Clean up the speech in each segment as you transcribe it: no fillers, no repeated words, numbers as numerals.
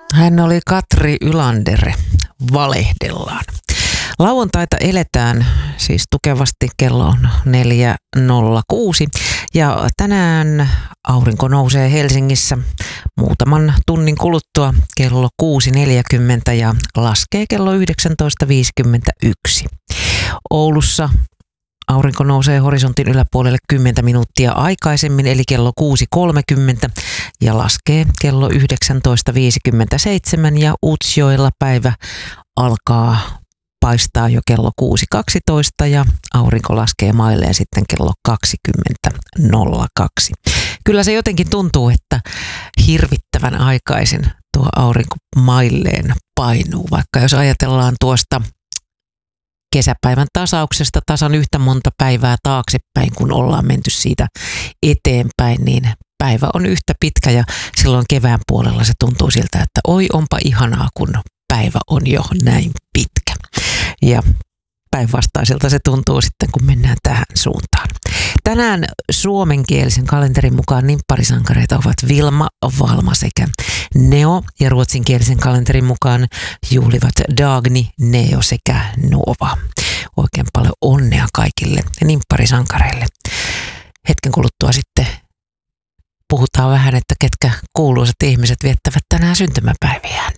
Hän oli Katri Ylander, valehdellaan. Lauantaita eletään siis tukevasti, kello on 4.06 ja tänään aurinko nousee Helsingissä muutaman tunnin kuluttua kello 6.40 ja laskee kello 19.51. Oulussa aurinko nousee horisontin yläpuolelle 10 minuuttia aikaisemmin, eli kello 6.30 ja laskee kello 19.57 ja Utsjoella päivä alkaa paistaa jo kello 6.12 ja aurinko laskee mailleen sitten kello 20.02. Kyllä se jotenkin tuntuu, että hirvittävän aikaisin tuo aurinko mailleen painuu, vaikka jos ajatellaan tuosta kesäpäivän tasauksesta tasan yhtä monta päivää taaksepäin, kun ollaan menty siitä eteenpäin, niin päivä on yhtä pitkä ja silloin kevään puolella se tuntuu siltä, että oi onpa ihanaa, kun päivä on jo näin pitkä. Ja päinvastaiselta se tuntuu sitten, kun mennään tähän suuntaan. Tänään suomenkielisen kalenterin mukaan nimpparisankareita ovat Vilma, Valma sekä Neo ja ruotsinkielisen kalenterin mukaan juhlivat Dagny, Neo sekä Nova. Oikein paljon onnea kaikille nimpparisankareille. Hetken kuluttua sitten puhutaan vähän, että ketkä kuuluisat ihmiset viettävät tänään syntymäpäiviään.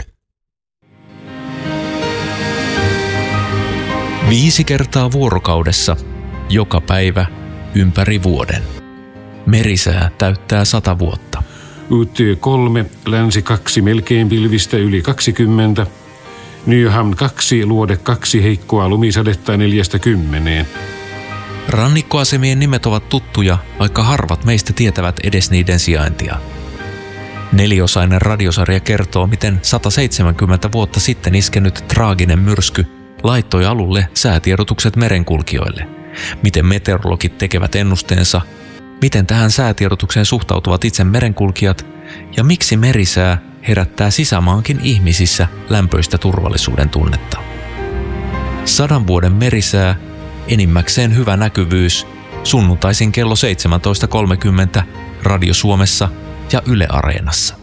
5 kertaa vuorokaudessa, joka päivä, ympäri vuoden. Merisää täyttää 100 vuotta. Uuttyö 3, länsi 2, melkein pilvistä yli 20. Nyhamn 2, luode 2, heikkoa lumisadetta 4-10. Rannikkoasemien nimet ovat tuttuja, vaikka harvat meistä tietävät edes niiden sijaintia. 4-osainen radiosarja kertoo, miten 170 vuotta sitten iskenyt traaginen myrsky laittoi alulle säätiedotukset merenkulkijoille. Miten meteorologit tekevät ennusteensa, miten tähän säätiedotukseen suhtautuvat itse merenkulkijat ja miksi merisää herättää sisämaankin ihmisissä lämpöistä turvallisuuden tunnetta. 100 vuoden merisää, enimmäkseen hyvä näkyvyys, sunnuntaisin kello 17.30 Radio Suomessa ja Yle Areenassa.